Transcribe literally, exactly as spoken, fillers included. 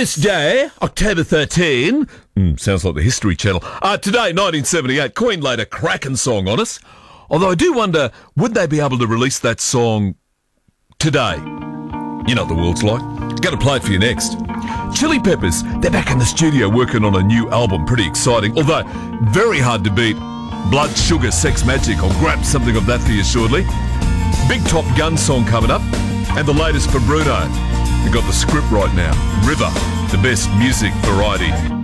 this day, October thirteenth, mm, sounds like the History Channel, uh, today, nineteen seventy-eight, Queen laid a cracking song on us. Although I do wonder, would they be able to release that song today? You know what the world's like. Going to play it for you next. Chili Peppers, they're back in the studio working on a new album. Pretty exciting, although very hard to beat Blood Sugar Sex Magic. I'll grab something of that for you shortly. Big Top Gun song coming up, and the latest for Bruno. We've got the script right now. River, the best music variety.